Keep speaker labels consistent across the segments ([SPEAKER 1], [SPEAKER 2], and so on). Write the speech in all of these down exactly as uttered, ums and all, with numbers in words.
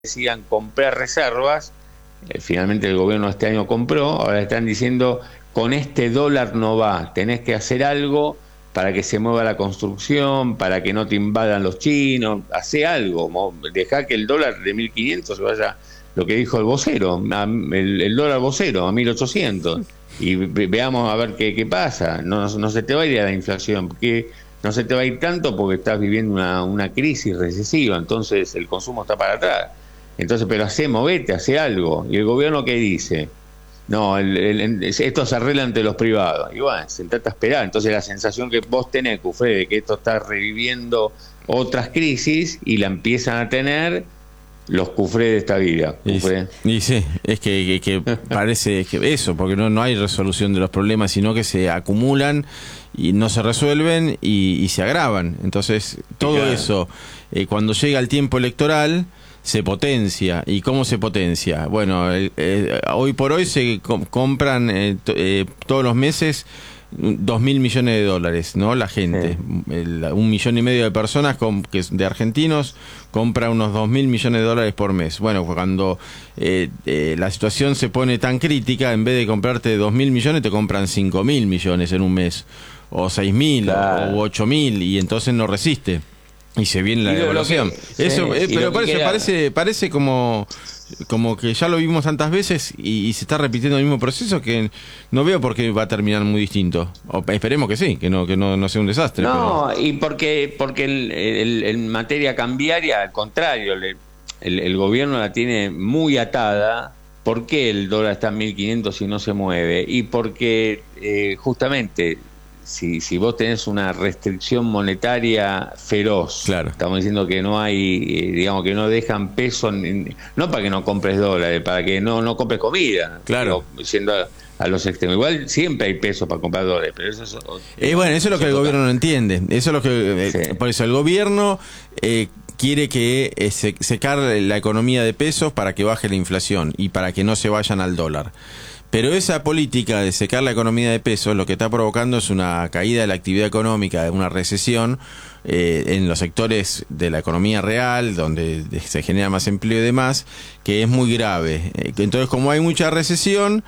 [SPEAKER 1] decían comprar reservas, eh, finalmente el gobierno este año compró, ahora están diciendo con este dólar no va, tenés que hacer algo para que se mueva la construcción, para que no te invadan los chinos, hace algo, dejá que el dólar de mil quinientos se vaya, lo que dijo el vocero, el, el dólar vocero a mil ochocientos, y veamos a ver qué, qué pasa, no, no se te va a ir a la inflación, porque no se te va a ir tanto porque estás viviendo una, una crisis recesiva, entonces el consumo está para atrás. Entonces, pero hacé, movete, hace algo. ¿Y el gobierno qué dice? No, el, el, esto se arregla entre los privados. Y bueno, sentate a esperar. Entonces la sensación que vos tenés, Cufré, de que esto está reviviendo otras crisis y la empiezan a tener los Cufré de esta vida. Cufré.
[SPEAKER 2] Y, y sí, es que, que, que parece que eso, porque no, no hay resolución de los problemas, sino que se acumulan y no se resuelven y, y se agravan. Entonces, todo claro. eso, eh, cuando llega el tiempo electoral, se potencia. ¿Y cómo se potencia? Bueno, eh, eh, hoy por hoy se com compran eh, eh, todos los meses dos mil millones de dólares, ¿no? La gente, sí. el, un millón y medio de personas con, que de argentinos compra unos dos mil millones de dólares por mes. Bueno, cuando eh, eh, la situación se pone tan crítica, en vez de comprarte dos mil millones, te compran cinco mil millones en un mes, o seis mil, claro. o ocho mil, y entonces no resiste. Y se viene la devaluación. Eso, sí, eh, pero parece, queda... parece, parece como, como que ya lo vimos tantas veces y, y se está repitiendo el mismo proceso, que no veo por qué va a terminar muy distinto. O, esperemos que sí, que no, que no, no sea un desastre.
[SPEAKER 1] No,
[SPEAKER 2] pero...
[SPEAKER 1] y porque, porque el, el, en materia cambiaria, al contrario, el, el, el gobierno la tiene muy atada. ¿Por qué el dólar está en mil quinientos y no se mueve? Y porque eh, justamente... Si, si vos tenés una restricción monetaria feroz, claro. estamos diciendo que no hay, eh, digamos que no dejan peso, en, no para que no compres dólares, para que no, no compres comida,
[SPEAKER 2] claro,
[SPEAKER 1] digo, siendo a, a los extremos. Igual siempre hay peso para comprar dólares, pero eso es...
[SPEAKER 2] Eh, bueno, eso es lo que el gobierno no entiende, eso es lo que... Eh, sí. Por eso el gobierno... Eh, quiere que eh, se, secar la economía de pesos para que baje la inflación y para que no se vayan al dólar. Pero esa política de secar la economía de pesos lo que está provocando es una caída de la actividad económica, una recesión eh, en los sectores de la economía real, donde se genera más empleo y demás, que es muy grave. Entonces, como hay mucha recesión,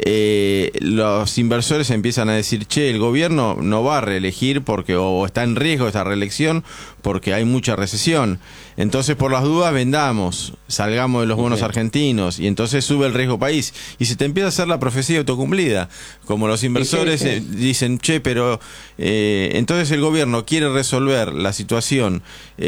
[SPEAKER 2] eh, los inversores empiezan a decir, che, el gobierno no va a reelegir porque o está en riesgo esta reelección porque hay mucha recesión. Entonces, por las dudas, vendamos, salgamos de los bonos argentinos, y entonces sube el riesgo país. Y se te empieza a hacer la profecía autocumplida. Como los inversores eh, dicen, che, pero eh, entonces el gobierno quiere resolver la situación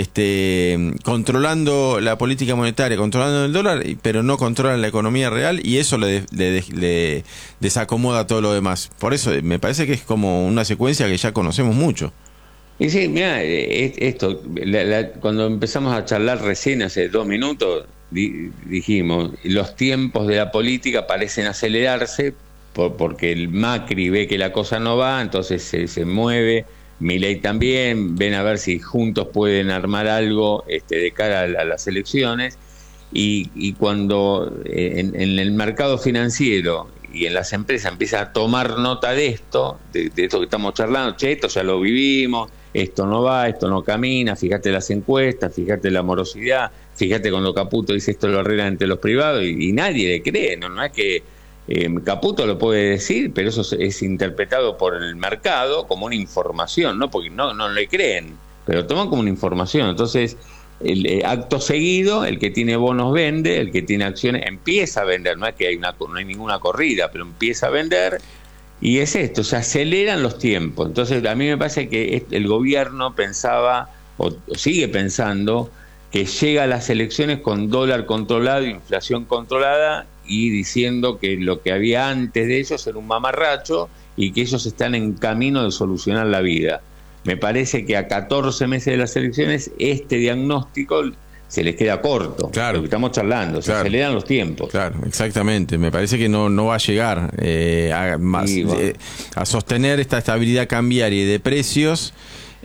[SPEAKER 2] este, controlando la política monetaria, controlando el dólar, pero no controla la economía real, y eso le, le, le desacomoda todo lo demás. Por eso me parece que es como una secuencia que ya conocemos mucho.
[SPEAKER 1] Y sí, mira, esto, la, la, cuando empezamos a charlar recién hace dos minutos, di, dijimos, los tiempos de la política parecen acelerarse por, porque el Macri ve que la cosa no va, entonces se, se mueve, Milei también, ven a ver si juntos pueden armar algo este, de cara a, a las elecciones, y, y cuando en, en el mercado financiero y en las empresas empiezan a tomar nota de esto, de, de esto que estamos charlando, che, esto ya lo vivimos, esto no va, esto no camina, fíjate las encuestas, fíjate la morosidad, fíjate cuando Caputo dice esto lo arreglan entre los privados, y, y nadie le cree, no, no es que eh, Caputo lo puede decir, pero eso es, es interpretado por el mercado como una información, no porque no, no le creen, pero toman como una información. Entonces, el eh, acto seguido, el que tiene bonos vende, el que tiene acciones empieza a vender, no es que hay, una, no hay ninguna corrida, pero empieza a vender. Y es esto, se aceleran los tiempos. Entonces, a mí me parece que el gobierno pensaba, o sigue pensando, que llega a las elecciones con dólar controlado, inflación controlada, y diciendo que lo que había antes de ellos era un mamarracho y que ellos están en camino de solucionar la vida. Me parece que a catorce meses de las elecciones, este diagnóstico se les queda corto.
[SPEAKER 2] Claro.
[SPEAKER 1] Lo que estamos charlando, se
[SPEAKER 2] claro.
[SPEAKER 1] aceleran los tiempos.
[SPEAKER 2] Claro, exactamente. Me parece que no, no va a llegar eh, a, más, sí, bueno. eh, a sostener esta estabilidad cambiaria y de precios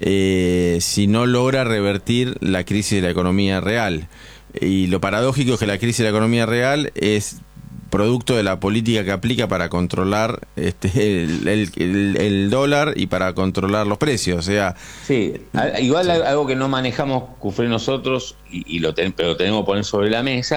[SPEAKER 2] eh, si no logra revertir la crisis de la economía real. Y lo paradójico es que la crisis de la economía real es producto de la política que aplica para controlar este el, el, el, el dólar y para controlar los precios. O sea,
[SPEAKER 1] sí, igual sí. Algo que no manejamos, Cufré, nosotros, y, y lo ten, pero lo tenemos que poner sobre la mesa,